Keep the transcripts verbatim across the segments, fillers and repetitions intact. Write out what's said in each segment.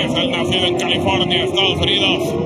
Es el nacido en California, Estados Unidos,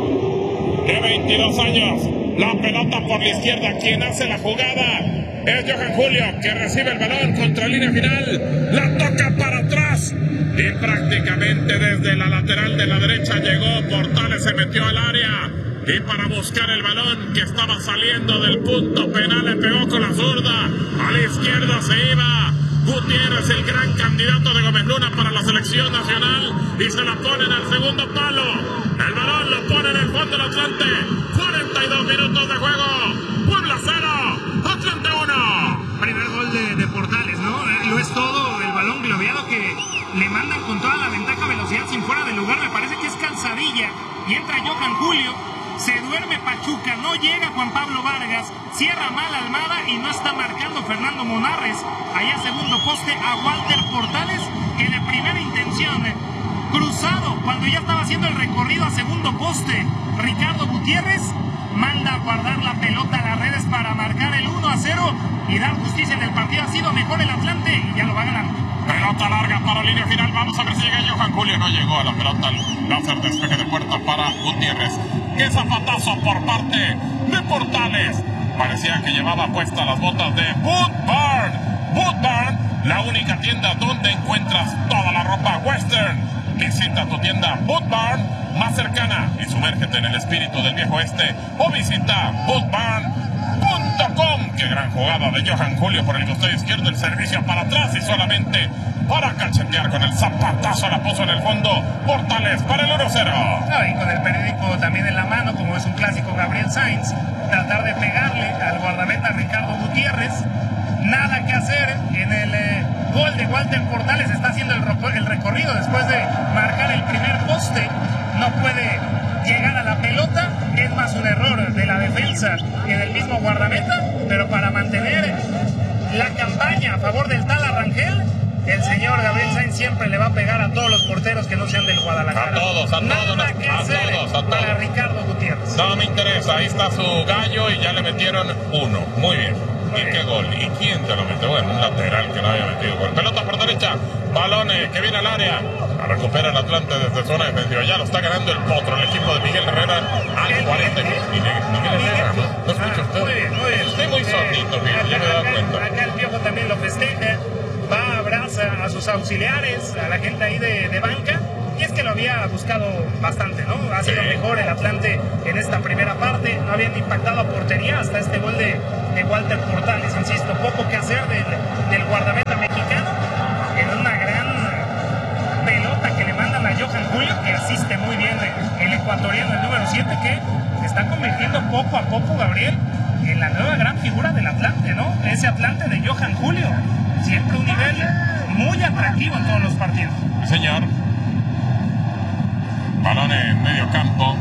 de veintidós años. La pelota por la izquierda. Quien hace la jugada es Johan Julio, que recibe el balón contra línea final. La toca para atrás y prácticamente desde la lateral de la derecha llegó. Portales se metió al área y para buscar el balón que estaba saliendo del punto penal le pegó con la zurda. A la izquierda se iba Gutiérrez, el gran candidato de Gómez Luna para la selección nacional, y se la ponen al segundo palo. El balón lo pone en el fondo del Atlante. cuarenta y dos minutos de juego. Puebla cero, Atlante uno. Primer gol de, de Portales, ¿no? Eh, lo es todo. El balón globieado que le mandan con toda la ventaja, velocidad sin fuera de lugar. Me parece que es Calzadilla y entra Johan Julio. Se duerme Pachuca, no llega Juan Pablo Vargas, cierra mal Almada y no está marcando Fernando Monarres. Allá segundo poste a Walter Portales, que de primera intención, eh, cruzado, cuando ya estaba haciendo el recorrido a segundo poste, Ricardo Gutiérrez manda a guardar la pelota a las redes para marcar el uno a cero y dar justicia en el partido. Ha sido mejor el Atlante y ya lo va ganando. Pelota larga para línea final. Vamos a ver si llega Johan Julio. No llegó a la pelota. Láser despeje de puerta para Gutiérrez. ¡Qué zapatazo por parte de Portales! Parecía que llevaba puestas las botas de Boot Barn. Boot Barn, la única tienda donde encuentras toda la ropa western. Visita tu tienda Boot Barn más cercana y sumérgete en el espíritu del viejo oeste. O visita boot barn punto com. ¡Qué gran jugada de Johan Julio por el costado izquierdo! El servicio para atrás y solamente para cachetear con el zapatazo. La puso en el fondo Portales para el uno cero. No, y con el periódico también en la mano, como es un clásico, Gabriel Sainz, tratar de pegarle al guardameta Ricardo Gutiérrez. Nada que hacer en el eh, gol de Walter Portales. Está haciendo el, el recorrido después de marcar el primer poste. No puede llegar a la pelota. Es más un error de la defensa que del mismo guardameta. Pero para mantener la campaña a favor del Tala Rangel, el señor Gabriel Sainz siempre le va a pegar a todos los porteros que no sean del Guadalajara. A todos, a Nada todos, que a hacer todos, a todos. para Ricardo Gutiérrez. No me interesa, ahí está su gallo y ya le metieron uno. Muy bien. Muy ¿Y bien. qué gol? ¿Y quién te lo mete? Bueno, un lateral que no había metido gol. Pelota por derecha, balón eh, que viene al área. La recupera el Atlante desde zona defensiva. Ya lo está ganando el Potro, el equipo de Miguel Herrera. Al cuarenta y nueve. Miguel Herrera, ¿no? ¿No escucha usted? Muy bien, muy bien. Estoy muy sordito, bien, ya me he dado Acá- cuenta. Acá el Piojo también lo festeja. Va, abraza a sus auxiliares, a la gente ahí de, de banca. Y es que lo había buscado bastante, ¿no? Ha sido Sí. mejor el Atlante en esta primera parte. No habían impactado a portería hasta este gol de, de Walter Portales. Insisto, poco que hacer del, del guardameta mexicano. En una gran pelota que le mandan a Johan Julio, que asiste muy bien el ecuatoriano, el número siete, que se está convirtiendo poco a poco, Gabriel, en la nueva gran figura del Atlante, ¿no? Ese Atlante de Johan Julio. Siempre un nivel muy atractivo en todos los partidos. Sí, señor. Balón en medio campo.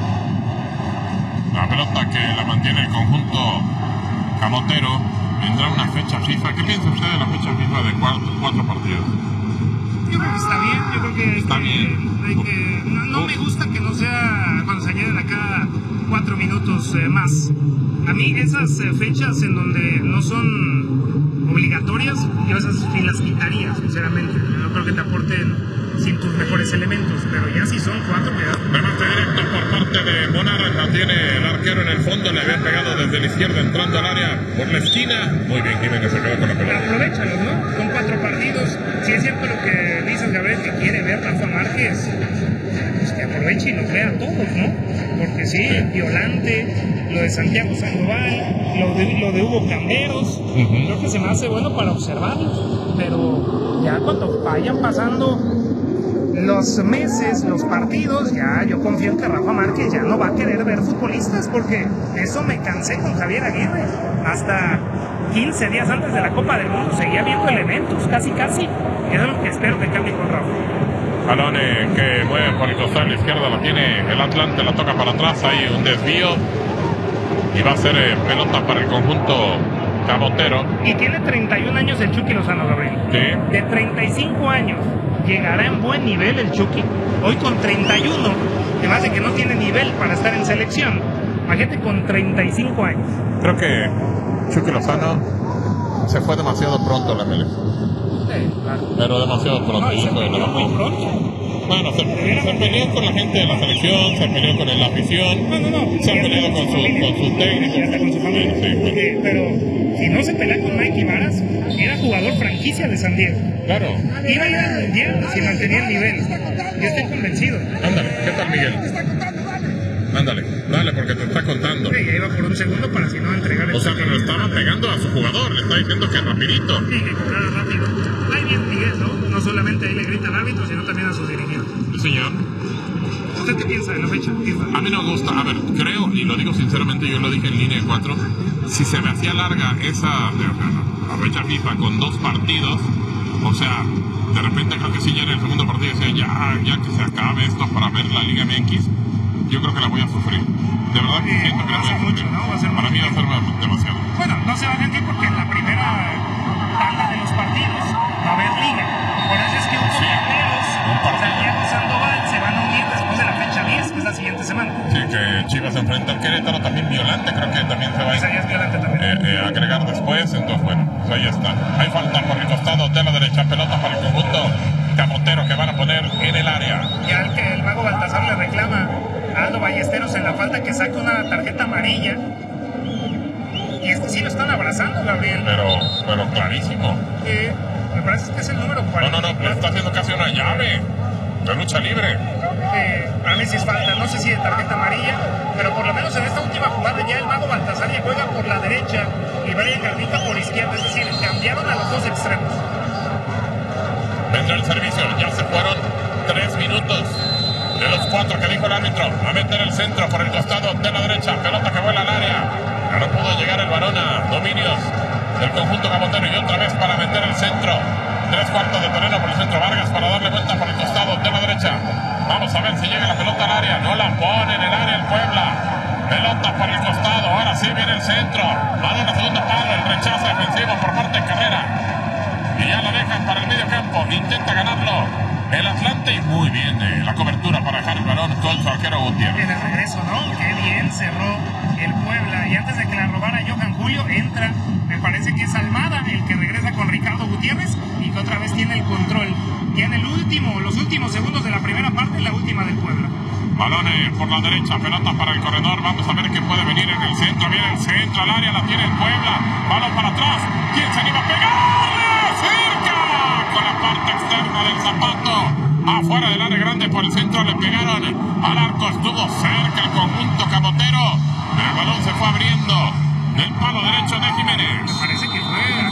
La pelota que la mantiene el conjunto camotero. Vendrá una fecha FIFA. ¿Qué piensa usted de la fecha FIFA de cuatro, cuatro partidos? Yo creo que está bien, yo creo que, Está que- bien. hay que- no, no me gusta que no sea cuando se añaden a cada cuatro minutos eh, más. A mí esas eh, fechas en donde no son obligatorias, yo esas sí las quitaría, sinceramente. No creo que te aporten sin tus mejores elementos, pero ya si son cuatro, cuidado. Remate directo por parte de Monarres. La tiene el arquero en el fondo. Le había pegado desde la izquierda entrando al área por la esquina. Muy bien, Jiménez se quedó con la pelota. Aprovéchalos, ¿no? Son cuatro partidos. Si es cierto lo que dices, Gabriel, que quiere ver Rafa Márquez, pues que aproveche y nos vea a todos, ¿no? Porque sí, Violante, lo de Santiago Sandoval, lo de, lo de Hugo Camberos, Uh-huh. creo que se me hace bueno para observarlos. Pero ya cuando vayan pasando los meses, los partidos, ya yo confío en que Rafa Márquez ya no va a querer ver futbolistas, porque eso me cansé con Javier Aguirre. Hasta quince días antes de la Copa del Mundo seguía viendo elementos, casi casi. Eso es lo que espero que cambie con Rafa. Balón eh, que mueve por el costado la izquierda. La tiene el Atlante. La toca para atrás. Hay un desvío. Y va a ser eh, pelota para el conjunto camotero. Y tiene treinta y un años el Chucky Lozano, Gabriel. Sí. De treinta y cinco años. Llegará en buen nivel el Chucky. Hoy con treinta y uno, además de que no tiene nivel para estar en selección. Imagínate con treinta y cinco años. Creo que Chucky Lozano se fue demasiado pronto a la M L S. Sí, claro. Pero demasiado pronto. No, y y se eso murió no lo muy puedo. pronto. Bueno, se, se peleó con la gente de la selección, se peleó con la afición, no, no, no, se ha peleado con su, con su técnico. Y hasta con su familia. Sí, sí. Eh, pero si no se pelea con Mikey Varas, era jugador franquicia de San Diego. Claro. Iba a ir al mundial si mantenía el nivel. Yo estoy convencido. Ándale, ¿qué tal, Miguel? Ándale, dale, porque te está contando. Sí, ya iba por un segundo para si no entregar el... O sea, que le estaba pegando a su jugador, le está diciendo que rapidito. Sí, que cobrara rápido. Hay bien Miguel, ¿no? No solamente ahí le grita al árbitro, sino también a sus dirigidos. Sí, señor. ¿Usted qué piensa de la fecha? A mí no me gusta. A ver, creo, y lo digo sinceramente, yo lo dije en línea de cuatro, si se me hacía larga esa la fecha FIFA con dos partidos, o sea, de repente creo que sí, ya en el segundo partido decía, ya, ya que se acabe esto para ver la Liga M X, yo creo que la voy a sufrir. De verdad que siento que la voy a sufrir. ¿No? Va a ser Para mí va a ser demasiado. Bueno, no se va a sentir porque en la primera tanda de los partidos va a haber liga. Por eso es que un Querétaros, Santiago Sandoval se van a unir después de la fecha diez, que es la siguiente semana. Sí, que Chivas se enfrenta al Querétaro, también Violante, creo que también se va a Esa ya es Violante también. eh, eh, agregar después, entonces bueno, pues ahí está. Hay falta por el costado de la derecha, pelota para el conjunto Camotero que van a poner en el área. Ya el que el mago Baltasar le reclama a Aldo Ballesteros en la falta que saque una tarjeta amarilla. Y este sí lo están abrazando, Gabriel. Pero, pero clarísimo. Eh, me parece que es el número cuarenta. No, no, no, le está haciendo casi una llave de lucha libre. Eh, a mí sí es falta, no sé si de tarjeta amarilla, pero por lo menos en esta última jugada ya el mago Baltasar ya juega por la derecha y Brian Garnica por izquierda, es decir, cambiaron a los dos extremos. Vendrá el servicio, ya se fueron tres minutos de los cuatro que dijo el árbitro. A meter el centro por el costado de la derecha, pelota que vuela al área. Ya no pudo llegar el varón a dominios del conjunto Camotero y otra vez para meter el centro. Tres cuartos de terreno por el centro, Vargas para darle vuelta por el costado de la derecha. Vamos a ver si llega la pelota al área. No la pone en el área el Puebla. Pelota por el costado, ahora sí viene el centro. Balón a segundo palo, el rechazo defensivo por parte de Carrera. Y ya la dejan para el medio campo. Intenta ganarlo el Atlante y muy bien eh, la cobertura para dejar el balón con su arquero Gutiérrez. En el regreso, ¿no? Qué bien cerró el Puebla. Y antes de que la robara Johan Julio, entra, me parece que es Almada el que regresa con Ricardo Gutiérrez y que otra vez tiene el control. Ya en el último, los últimos segundos de la primera parte, la última del Puebla. Balón eh, por la derecha, pelota para el corredor. Vamos a ver qué puede venir en el centro. Viene el centro al área, la tiene el Puebla. Balón para atrás. ¿Quién se anima a pegar? ¡Cerca! Con la parte externa del zapato. Afuera del área grande por el centro le pegaron al arco. Estuvo cerca el conjunto Camotero. Pero el balón se fue abriendo del palo derecho de Jiménez. Me parece que fue